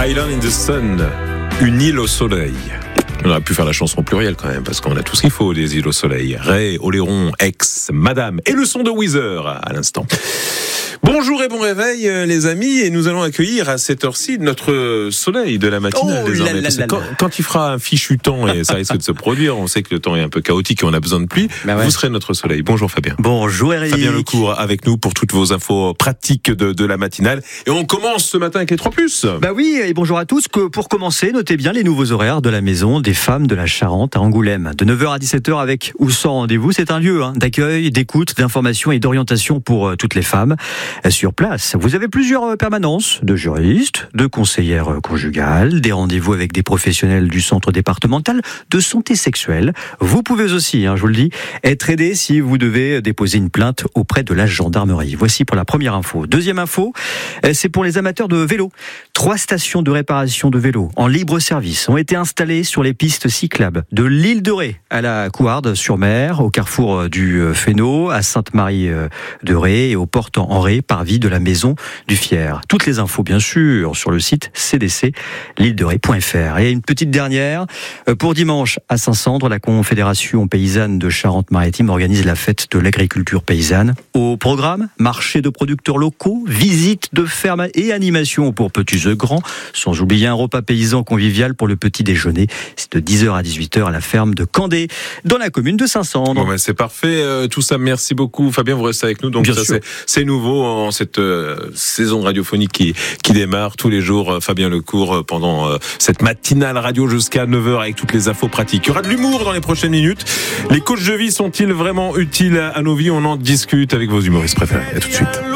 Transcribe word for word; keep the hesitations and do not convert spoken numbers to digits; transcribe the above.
Island in the Sun, une île au soleil. On aurait pu faire la chanson plurielle quand même, parce qu'on a tout ce qu'il faut, des îles au soleil. Ray, Oléron, Ex, Madame, et le son de Weezer à l'instant. Bonjour et bon réveil les amis, et nous allons accueillir à cette heure-ci notre soleil de la matinale oh, désormais. Là, là, là, quand, là. quand il fera un fichu temps, et ça risque de se produire, on sait que le temps est un peu chaotique et on a besoin de pluie, bah ouais. vous serez notre soleil. Bonjour Fabien. Bonjour Eric. Fabien Lecourt avec nous pour toutes vos infos pratiques de, de la matinale. Et on commence ce matin avec les trois plus. Bah oui, et bonjour à tous. Que pour commencer, notez bien les nouveaux horaires de la maison des femmes de la Charente à Angoulême. De neuf heures à dix-sept heures avec ou sans rendez-vous. C'est un lieu hein, d'accueil, d'écoute, d'information et d'orientation pour euh, toutes les femmes. Euh, sur place, vous avez plusieurs permanences de juristes, de conseillères conjugales, des rendez-vous avec des professionnels du centre départemental de santé sexuelle. Vous pouvez aussi, hein, je vous le dis, être aidé si vous devez déposer une plainte auprès de la gendarmerie. Voici pour la première info. Deuxième info, c'est pour les amateurs de vélo. Trois stations de réparation de vélos en libre service ont été installées sur les pistes cyclables de l'île de Ré à la Couarde-sur-Mer, au carrefour du Fénau, à Sainte-Marie-de-Ré et aux portes en Ré, parvis de la maison du Fier. Toutes les infos, bien sûr, sur le site c d c l'île de ré point f r. Et une petite dernière, pour dimanche à Saint-Sandre, la Confédération paysanne de Charente-Maritime organise la fête de l'agriculture paysanne. Au programme, marché de producteurs locaux, visite de fermes et animation pour petits et grands, sans oublier un repas paysan convivial pour le petit déjeuner. C'est de dix heures à dix-huit heures à la ferme de Candé, dans la commune de Saint-Sandre. Bon ben c'est parfait, euh, tout ça, merci beaucoup. Fabien, vous restez avec nous, donc bien ça sûr. c'est, c'est nouveau en cette euh, saison radiophonique qui, qui démarre tous les jours. Fabien Lecourt pendant euh, cette matinale radio jusqu'à neuf heures avec toutes les infos pratiques. Il y aura de l'humour dans les prochaines minutes. Les coachs de vie sont-ils vraiment utiles à nos vies? On en discute avec vos humoristes préférés. À tout de suite.